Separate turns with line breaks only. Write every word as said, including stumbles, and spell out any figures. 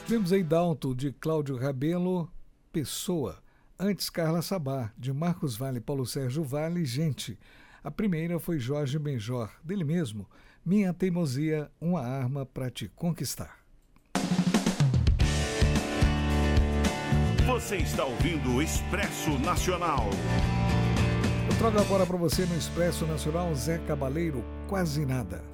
Tivemos aí Dalton, de Cláudio Rabelo, Pessoa. Antes, Carla Sabá, de Marcos Vale e Paulo Sérgio Vale, Gente. A primeira foi Jorge Benjor, dele mesmo, Minha Teimosia, uma arma para te conquistar.
Você está ouvindo o Expresso Nacional.
Eu trago agora para você no Expresso Nacional Zé Cabaleiro, Quase Nada.